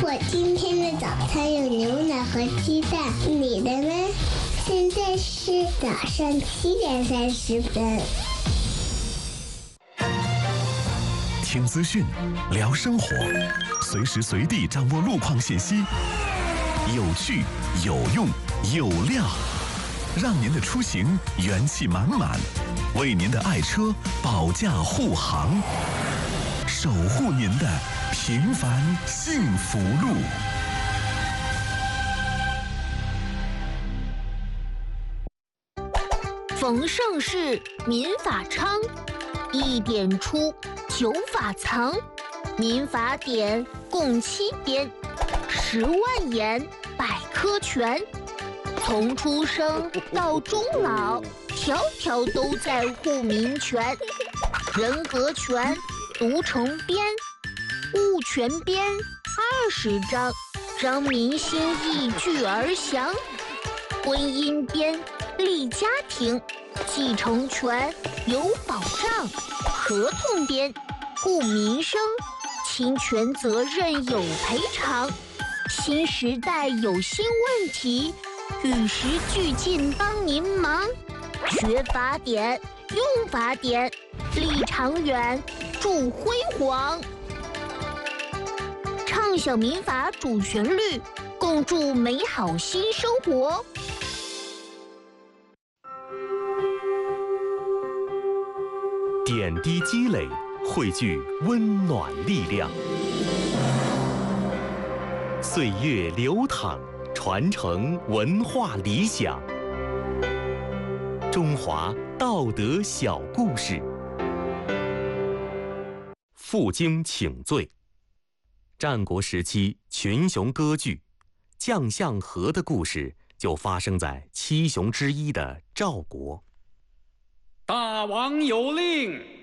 我今天的早餐有牛奶和鸡蛋，你的呢？现在是早上7:30。 听资讯，聊生活，随时随地掌握路况信息，有趣、有用、有料，让您的出行元气满满，为您的爱车保驾护航，守护您的平凡幸福路。 逢盛世，民法昌；1点出，9法藏。民法典共7编，10万言，百科全。从出生到终老，条条都在护民权。人格权读成编，物权编20章，让民心意聚而详。婚姻编立家庭，继承权有保障。合同编顾民生，侵权责任有赔偿。新时代有新问题，与时俱进帮您忙。学法典，用法典，立长远，助辉煌。畅享民法主旋律，共筑美好新生活。 点滴积累，汇聚温暖力量。岁月流淌，传承文化理想。中华道德小故事。负荆请罪。战国时期群雄割据，将相和的故事就发生在7雄之一的赵国。 大王有令，